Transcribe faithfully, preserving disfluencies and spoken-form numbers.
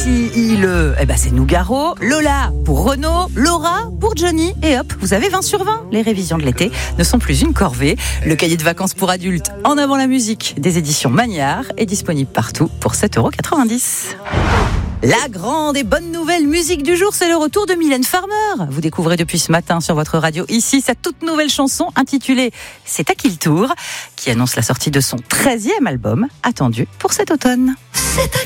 Lucie, il, eh ben c'est Nougaro. Lola pour Renaud. Laura pour Johnny. Et hop, vous avez vingt sur vingt. Les révisions de l'été ne sont plus une corvée. Le cahier de vacances pour adultes En avant la musique des éditions Magnard est disponible partout pour sept euros quatre-vingt-dix. La grande et bonne nouvelle musique du jour, c'est le retour de Mylène Farmer. Vous découvrez depuis ce matin sur votre radio ici sa toute nouvelle chanson intitulée C'est à qui le tour, qui annonce la sortie de son treizième album, attendu pour cet automne. C'est à